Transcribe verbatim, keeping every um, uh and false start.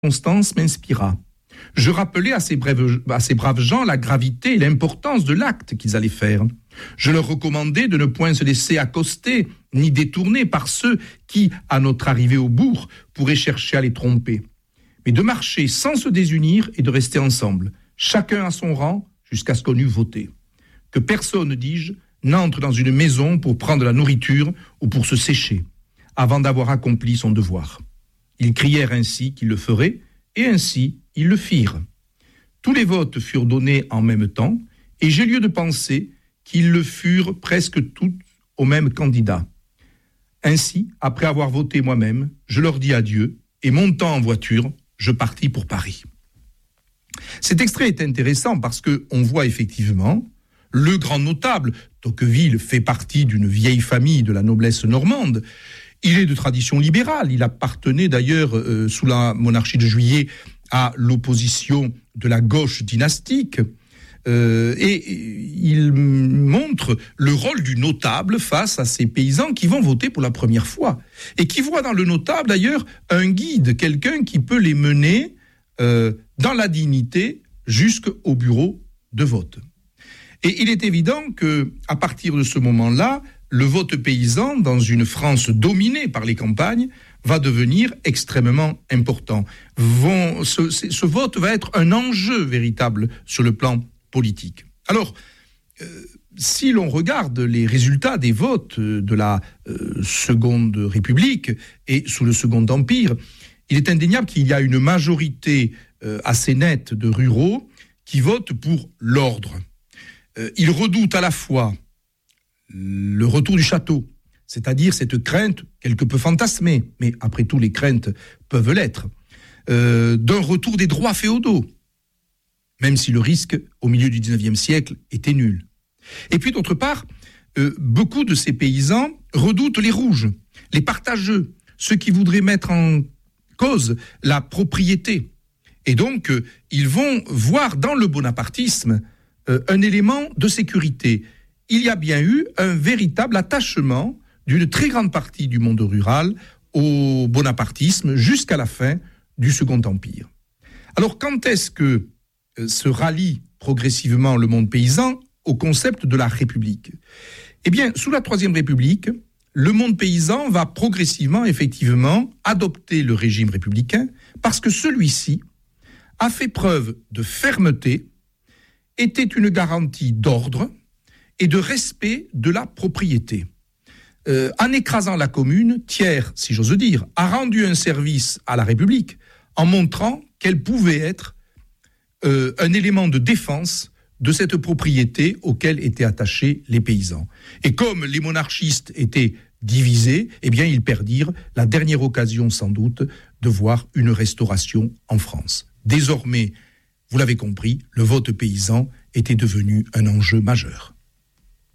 circonstance m'inspira. Je rappelais à ces, brèves, à ces braves gens la gravité et l'importance de l'acte qu'ils allaient faire. Je leur recommandais de ne point se laisser accoster ni détourner par ceux qui, à notre arrivée au bourg, pourraient chercher à les tromper, mais de marcher sans se désunir et de rester ensemble, chacun à son rang, jusqu'à ce qu'on eût voté. Que personne, dis-je, n'entre dans une maison pour prendre la nourriture ou pour se sécher, avant d'avoir accompli son devoir. Ils crièrent ainsi qu'ils le feraient, et ainsi ils le firent. Tous les votes furent donnés en même temps, et j'ai lieu de penser qu'ils le furent presque tous au même candidat. Ainsi, après avoir voté moi-même, je leur dis adieu, et montant en voiture, je partis pour Paris. Cet extrait est intéressant parce qu'on voit effectivement le grand notable. Tocqueville fait partie d'une vieille famille de la noblesse normande. Il est de tradition libérale. Il appartenait d'ailleurs, euh, sous la monarchie de Juillet, à l'opposition de la gauche dynastique. Euh, et il montre le rôle du notable face à ces paysans qui vont voter pour la première fois. Et qui voient dans le notable, d'ailleurs, un guide, quelqu'un qui peut les mener euh, dans la dignité jusqu'au bureau de vote. Et il est évident qu'à partir de ce moment-là, le vote paysan, dans une France dominée par les campagnes, va devenir extrêmement important. Vont, ce, ce vote va être un enjeu véritable sur le plan politique. Alors, euh, si l'on regarde les résultats des votes de la euh, Seconde République et sous le Second Empire, il est indéniable qu'il y a une majorité euh, assez nette de ruraux qui votent pour l'ordre. Euh, ils redoutent à la fois le retour du château, c'est-à-dire cette crainte quelque peu fantasmée, mais après tout les craintes peuvent l'être, euh, d'un retour des droits féodaux, même si le risque au milieu du dix-neuvième siècle était nul. Et puis d'autre part, euh, beaucoup de ces paysans redoutent les rouges, les partageux, ceux qui voudraient mettre en cause la propriété. Et donc, euh, ils vont voir dans le bonapartisme euh, un élément de sécurité. Il y a bien eu un véritable attachement d'une très grande partie du monde rural au bonapartisme jusqu'à la fin du Second Empire. Alors, quand est-ce que se rallie progressivement le monde paysan au concept de la République? Eh bien, sous la Troisième République, le monde paysan va progressivement, effectivement, adopter le régime républicain parce que celui-ci a fait preuve de fermeté, était une garantie d'ordre et de respect de la propriété. Euh, en écrasant la commune, Thiers, si j'ose dire, a rendu un service à la République en montrant qu'elle pouvait être euh, un élément de défense de cette propriété auquel étaient attachés les paysans. Et comme les monarchistes étaient divisés, eh bien, ils perdirent la dernière occasion, sans doute, de voir une restauration en France. Désormais, vous l'avez compris, le vote paysan était devenu un enjeu majeur.